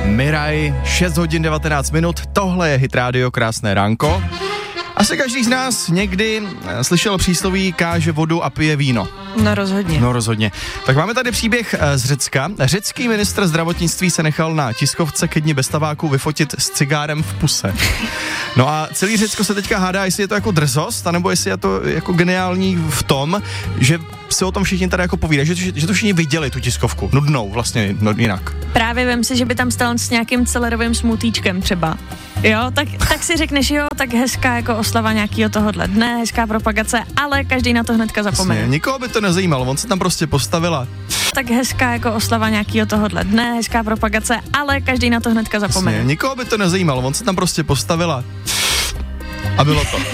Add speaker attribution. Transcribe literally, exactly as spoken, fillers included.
Speaker 1: Miraj, šest hodin devatenáct minut, tohle je Hit Radio, krásné ránko. Asi každý z nás někdy slyšel přísloví káže vodu a pije víno.
Speaker 2: No rozhodně.
Speaker 1: No rozhodně. Tak máme tady příběh z Řecka. Řecký ministr zdravotnictví se nechal na tiskovce ke dni bez tabáku vyfotit s cigárem v puse. No a celý Řecko se teďka hádá, jestli je to jako drzost, anebo jestli je to jako geniální v tom, že se o tom všichni tady jako povídají, že, že to všichni viděli, tu tiskovku. Nudnou vlastně, no, jinak.
Speaker 2: Právě vem si, že by tam stal s nějakým celerovým smutíčkem třeba. Jo, tak, tak si řekneš, jo, tak hezká jako oslava nějakého tohohle dne, hezká propagace, ale každý na to hnedka zapomene.
Speaker 1: Jasně, nikoho by to nezajímalo, on se tam prostě postavila.
Speaker 2: Tak hezká jako oslava nějakého tohohle dne, hezká propagace, ale každý na to hnedka zapomene.
Speaker 1: Jasně, nikoho by to nezajímalo, on se tam prostě postavila a bylo to.